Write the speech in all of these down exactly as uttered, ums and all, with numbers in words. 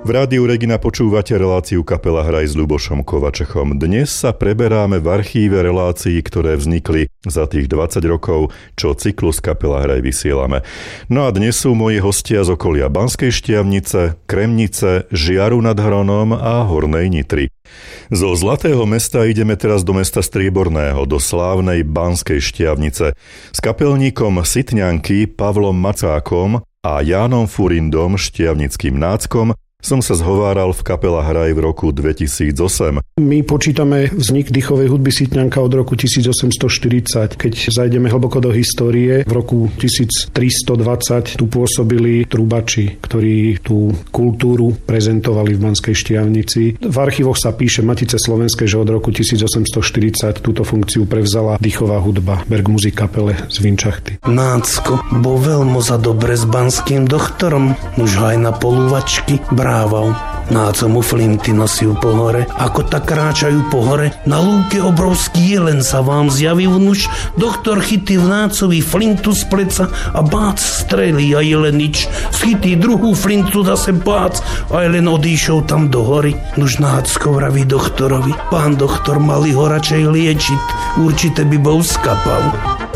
V rádiu Regina počúvate reláciu Kapela Hraj s Ľubošom Kovačechom. Dnes sa preberáme v archíve relácií, ktoré vznikli za tých dvadsať rokov, čo cyklus Kapela Hraj vysielame. No a dnes sú moji hostia z okolia Banskej Štiavnice, Kremnice, Žiaru nad Hronom a Hornej Nitry. Zo Zlatého mesta ideme teraz do mesta Strieborného, do slávnej Banskej Štiavnice. S kapelníkom Sitňanky Pavlom Macákom a Jánom Furindom, štiavnickým náckom, som sa zhováral v kapela Hraj v roku dvetisícosem. My počítame vznik dýchovej hudby Sitňanka od roku tisícosemstoštyridsať. Keď zajdeme hlboko do histórie, v roku tisíctristodvadsať tu pôsobili trubači, ktorí tú kultúru prezentovali v Banskej Štiavnici. V archívoch sa píše Matice slovenskej, že od roku tisícosemstoštyridsať túto funkciu prevzala dýchová hudba Bergmusik kapele z Vinčachty. Nácko bol veľmi za dobre s banským doktorom, už aj na polúvačky brával. Náco mu flinty nosil po hore. Ako tak kráčajú po hore, na lúke obrovský jelen sa vám zjavil nuž. Doktor chytí v nácovi flintu z pleca a bác strelí a jelenič. Schytí druhú flintu zase bác a jelen odíšol tam do hory. Nuž Nácko vraví doktorovi: pán doktor, mali ho radšej liečiť, určite by bol skapal.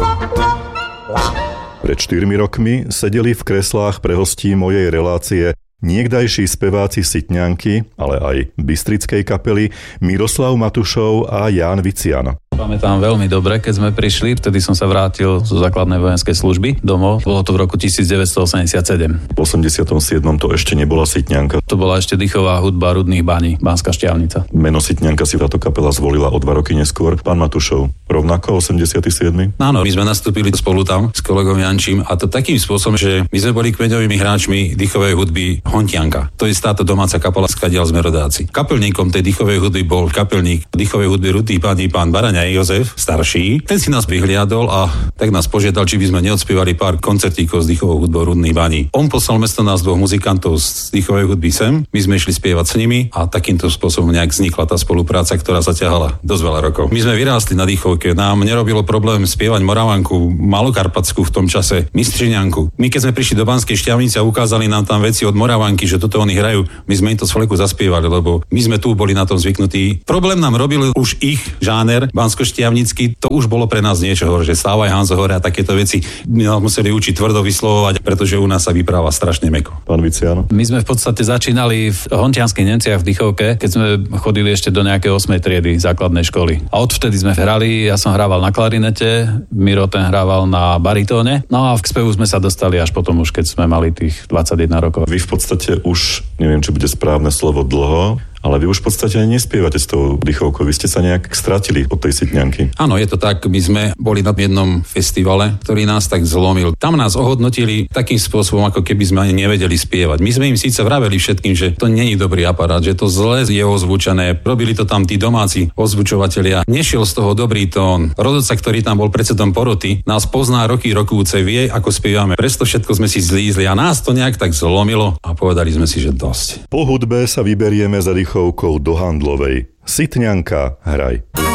Pred štyrmi rokmi sedeli v kreslách pre hostí mojej relácie niekdajší speváci Sitňanky, ale aj bystrickej kapely Miroslav Matušov a Ján Vician. Pamätám veľmi dobre, keď sme prišli, vtedy som sa vrátil zo základnej vojenskej služby domov. Bolo to v roku devätnásťstoosemdesiatsedem. V osemdesiatom siedmom to ešte nebola Sitňanka. To bola ešte dýchová hudba Rudných Baní, Banská Štiavnica. Meno Sitňanka si táto kapela zvolila o dva roky neskôr. Pán Matušov, rovnako osemdesiaty siedmy. Áno, my sme nastúpili spolu tam s kolegom Jančím a to takým spôsobom, že my sme boli kmeňovými hráčmi dýchovej hudby Hontianka. To je táto domáca kapela, skadiaľ sme rodáci. Kapelníkom tej dýchovej hudby bol kapelník dýchovej hudby Rudných Baní pán Baraňaj Jozef, starší. Ten si nás vyhliadol a tak nás požiadal, či by sme neodspievali pár koncertíkov s dýchovou hudbou Rudných Baní. On poslal mesto nás dvoch muzikantov z dýchovej hudby sem. My sme išli spievať s nimi a takýmto spôsobom nejak vznikla tá spolupráca, ktorá sa ťahala dosť veľa rokov. My sme vyrástli na dýchovke. Nám nerobilo problém spievať Moravanku, Malokarpatsku v tom čase, Mistriňanku. My keď sme prišli do Banskej Štiavnice a ukázali nám tam veci od Moravanky, že toto oni hrajú, my sme im to z fleku zaspievali, lebo my sme tu boli na tom zvyknutí. Problém nám robil už ich žáner banskoštiavnický. To už bolo pre nás niečo, že Stávaj Hanzo hore a takéto veci. My nás museli učiť tvrdo vyslovovať, pretože u nás sa vypráva strašne mäkko. Pán Viciano. My sme v podstate začínali v Hontianskych Nemciach v dýchovke, keď sme chodili ešte do nejakej ôsmej triedy základnej školy. A odvtedy sme hrali, ja som hrával na klarinete, Miro ten hrával na baritóne. No a k spevu sme sa dostali až potom už, keď sme mali tých dvadsaťjeden rokov. Vy v podstate už, neviem, či bude správne slovo, dlho, ale vy už v podstate ani nespievate s tou dýchovkou. Vy ste sa nejak strátili od tej Sitňanky. Áno, je to tak. My sme boli na jednom festivale, ktorý nás tak zlomil. Tam nás ohodnotili takým spôsobom, ako keby sme ani nevedeli spievať. My sme im síce vraveli všetkým, že to nie je dobrý aparát, že to zle je ozvučené. Robili to tam tí domáci ozvučovatelia. Nešiel z toho dobrý tón. Rodoca, ktorý tam bol predsedom poroty, nás pozná roky rokúce, vie, ako spievame. Presto všetko sme si zlízli a nás to nejak tak zlomilo a povedali sme si, že dosť. Po hudbe sa vyberieme za dýchovkou do Handlovej. Sitňanka, hraj.